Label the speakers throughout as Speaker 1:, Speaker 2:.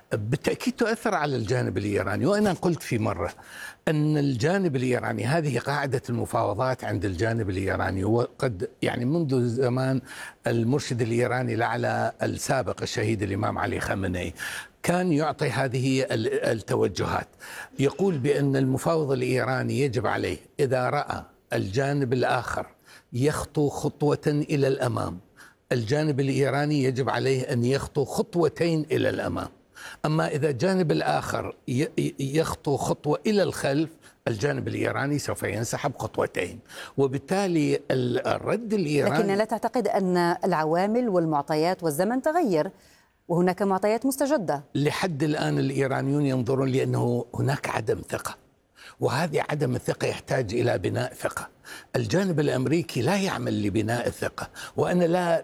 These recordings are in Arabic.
Speaker 1: بالتأكيد تؤثر على الجانب الإيراني، وأنا قلت في مرة أن الجانب الإيراني هذه قاعدة المفاوضات عند الجانب الإيراني، وقد يعني منذ زمان المرشد الإيراني الأعلى السابق الشهيد الإمام علي خامنئي كان يعطي هذه التوجهات، يقول بأن المفاوض الإيراني يجب عليه إذا رأى الجانب الآخر يخطو خطوة إلى الأمام، الجانب الإيراني يجب عليه أن يخطو خطوتين إلى الأمام. أما إذا الجانب الآخر يخطو خطوة إلى الخلف، الجانب الإيراني سوف ينسحب خطوتين، وبالتالي الرد الإيراني.
Speaker 2: لكن لا تعتقد أن العوامل والمعطيات والزمن تغير وهناك معطيات مستجدة؟
Speaker 1: لحد الآن الإيرانيون ينظرون لأنه هناك عدم ثقة، وهذه عدم الثقة يحتاج إلى بناء ثقة. الجانب الأمريكي لا يعمل لبناء الثقة، وأنا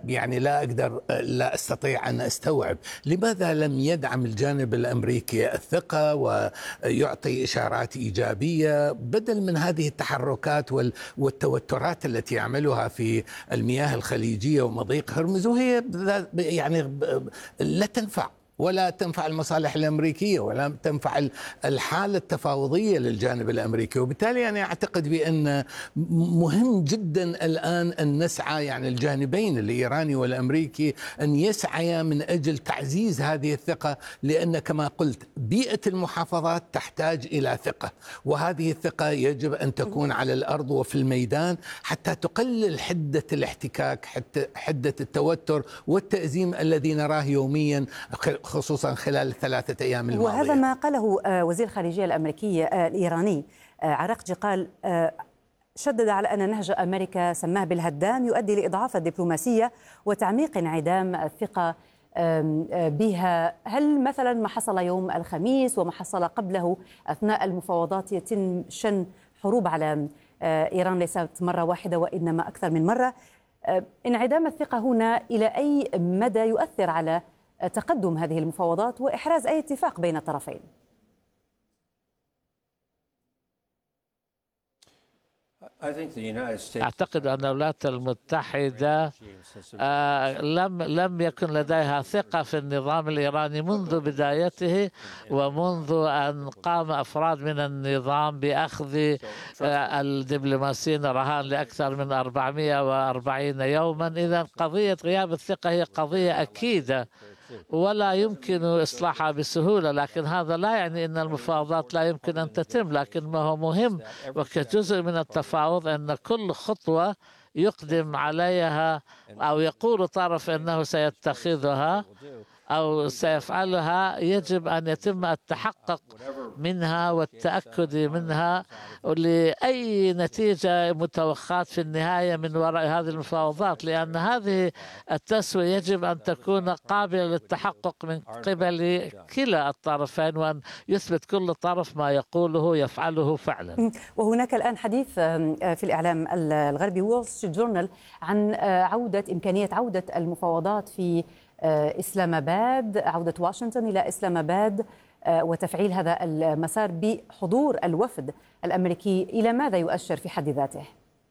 Speaker 1: لا أستطيع أن أستوعب لماذا لم يدعم الجانب الأمريكي الثقة ويعطي إشارات إيجابية بدل من هذه التحركات والتوترات التي يعملها في المياه الخليجية ومضيق هرمز، وهي يعني لا تنفع ولا تنفع المصالح الأمريكية ولا تنفع الحالة التفاوضية للجانب الأمريكي. وبالتالي أنا أعتقد بأن مهم جدا الآن أن نسعى، يعني الجانبين الإيراني والأمريكي، أن يسعيا من أجل تعزيز هذه الثقة، لأن كما قلت بيئة المحافظات تحتاج إلى ثقة، وهذه الثقة يجب أن تكون على الأرض وفي الميدان حتى تقلل حدة الاحتكاك، حدة التوتر والتأزيم الذي نراه يوميا خصوصا خلال الثلاثة أيام الماضية.
Speaker 2: وهذا ما قاله وزير الخارجية الأمريكي الإيراني عراقجي، قال شدد على أن نهج أمريكا سماه بالهدام يؤدي لإضعاف الدبلوماسية وتعميق انعدام الثقة بها. هل مثلا ما حصل يوم الخميس وما حصل قبله أثناء المفاوضات يتم شن حروب على إيران ليست مرة واحدة وإنما أكثر من مرة، انعدام الثقة هنا إلى أي مدى يؤثر على تقدم هذه المفاوضات وإحراز أي اتفاق بين الطرفين؟
Speaker 3: أعتقد أن الولايات المتحدة لم يكن لديها ثقة في النظام الإيراني منذ بدايته، ومنذ أن قام أفراد من النظام بأخذ الدبلوماسيين رهان لأكثر من 440 يوما. إذن قضية غياب الثقة هي قضية أكيدة ولا يمكن إصلاحها بسهولة، لكن هذا لا يعني أن المفاوضات لا يمكن أن تتم. لكن ما هو مهم وكجزء من التفاوض أن كل خطوة يقدم عليها أو يقول طرف أنه سيتخذها أو سيفعلها يجب أن يتم التحقق منها والتأكد منها لأي نتيجة متوقعة في النهاية من وراء هذه المفاوضات، لأن هذه التسوية يجب أن تكون قابلة للتحقق من قبل كلا الطرفين، وأن يثبت كل طرف ما يقوله يفعله فعلا.
Speaker 2: وهناك الآن حديث في الإعلام الغربي وول ستريت جورنال عن إمكانية عودة المفاوضات في إسلام آباد، عودة واشنطن إلى إسلام آباد وتفعيل هذا المسار بحضور الوفد الأمريكي. إلى ماذا يؤشر في حد ذاته؟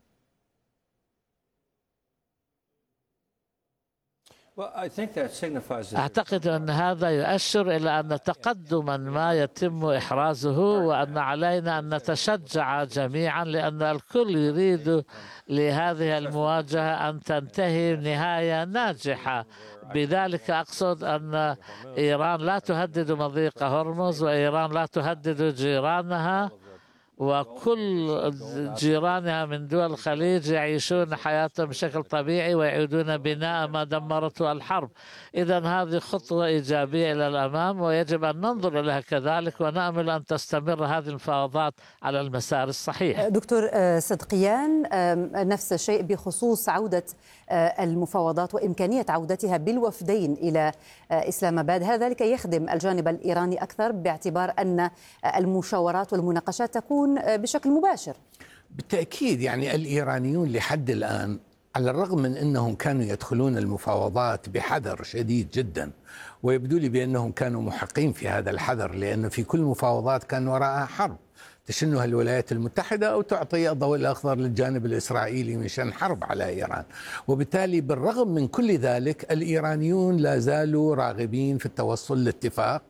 Speaker 3: أعتقد أن هذا يؤشر إلى أن تقدما ما يتم إحرازه، وأن علينا أن نتشجع جميعا، لأن الكل يريد لهذه المواجهة أن تنتهي نهاية ناجحة. بذلك أقصد أن إيران لا تهدد مضيق هرمز، وإيران لا تهدد جيرانها، وكل جيرانها من دول الخليج يعيشون حياتهم بشكل طبيعي ويعيدون بناء ما دمرته الحرب. إذن هذه خطوة إيجابية إلى الأمام ويجب أن ننظر إليها كذلك، ونأمل أن تستمر هذه المفاوضات على المسار الصحيح.
Speaker 2: دكتور صدقيان، نفس الشيء بخصوص عودة المفاوضات وإمكانية عودتها بالوفدين إلى إسلام آباد، هذا لكي يخدم الجانب الإيراني أكثر باعتبار أن المشاورات والمناقشات تكون بشكل مباشر.
Speaker 1: بالتأكيد، يعني الإيرانيون لحد الآن على الرغم من أنهم كانوا يدخلون المفاوضات بحذر شديد جدا، ويبدو لي بأنهم كانوا محقين في هذا الحذر، لأن في كل مفاوضات كان وراءها حرب تشنها الولايات المتحدة أو تعطي الضوء الأخضر للجانب الإسرائيلي من شن حرب على إيران. وبالتالي بالرغم من كل ذلك الإيرانيون لا زالوا راغبين في التوصل لاتفاق،